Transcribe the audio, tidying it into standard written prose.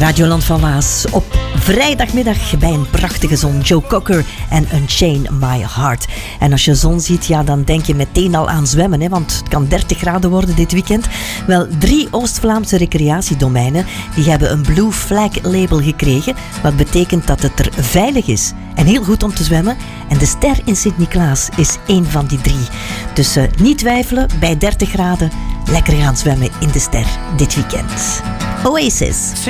Radioland van Waas op vrijdagmiddag bij een prachtige zon. Joe Cocker en Unchain My Heart. En als je zon ziet, ja, dan denk je meteen al aan zwemmen, hè, want het kan 30 graden worden dit weekend. Wel, 3 Oost-Vlaamse recreatiedomeinen die hebben een Blue Flag label gekregen, wat betekent dat het er veilig is en heel goed om te zwemmen. En de Ster in Sint-Niklaas is één van die 3. Dus niet twijfelen, bij 30 graden lekker gaan zwemmen in de Ster dit weekend. Oasis.